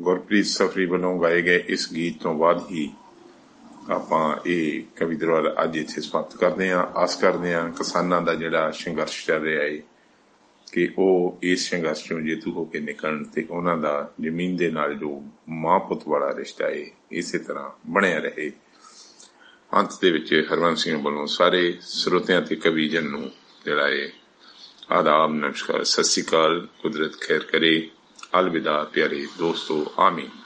ਗੁਰਪ੍ਰੀਤ ਸਫਰੀ ਵੱਲੋਂ ਗਾਏ ਗਏ ਇਸ ਗੀਤ ਤੋਂ ਬਾਅਦ ਹੀ ਆਪਾਂ ਇਹ ਕਵੀ ਦਰਬਾਰ ਅੱਜ ਇੱਥੇ ਸਮਾਪਤ ਕਰਦੇ ਹਾਂ। ਆਸ ਕਰਦੇ ਹਾਂ ਕਿਸਾਨਾਂ ਦਾ ਜਿਹੜਾ ਸੰਘਰਸ਼ ਚੱਲ ਰਿਹਾ ਹੈ ਕਿ ਉਹ ਇਸ ਸੰਘਰਸ਼ ਚੋਂ ਜੇਤੂ ਹੋ ਕੇ ਨਿਕਲਣ ਤੇ ਉਹਨਾਂ ਦਾ ਜ਼ਮੀਨ ਦੇ ਨਾਲ ਜੋ ਮਾਂ ਪੁੱਤ ਵਾਲਾ ਰਿਸ਼ਤਾ ਹੈ ਇਸੇ ਤਰ੍ਹਾਂ ਬਣਿਆ ਰਹੇ। ਅੰਤ ਦੇ ਵਿੱਚ ਹਰਵੰਸ ਸਿੰਘ ਵੱਲੋਂ ਸਾਰੇ ਸਰੋਤਿਆਂ ਤੇ ਕਵੀ ਜਨ ਨੂੰ ਜਿਹੜਾ ਹੈ आदाब, नमस्कार, सत श्री अकाल, कुदरत खैर करे, अलविदा प्यारे दोस्तों, आमीन।